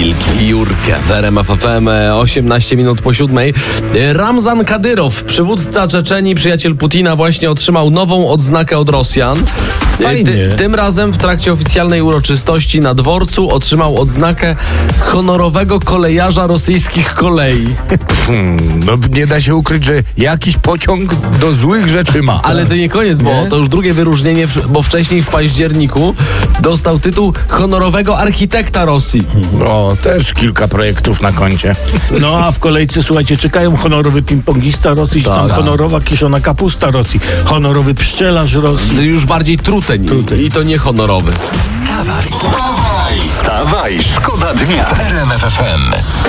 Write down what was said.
Wilk i Jurkę w RMF FM, 18 minut po 7. Ramzan Kadyrow, przywódca Czeczenii, przyjaciel Putina, właśnie otrzymał nową odznakę od Rosjan. Tym razem w trakcie oficjalnej uroczystości na dworcu otrzymał odznakę honorowego kolejarza rosyjskich kolei. No nie da się ukryć, że jakiś pociąg do złych rzeczy ma. Ale to nie koniec, bo to już drugie wyróżnienie, bo wcześniej w październiku dostał tytuł honorowego architekta Rosji. No, też kilka projektów na koncie. No a w kolejce, słuchajcie, czekają honorowy ping-pongista Rosji, tam honorowa kiszona kapusta Rosji, honorowy pszczelarz Rosji. To już bardziej truteń. I to nie honorowy. Wstawaj, szkoda dnia w RMF FM.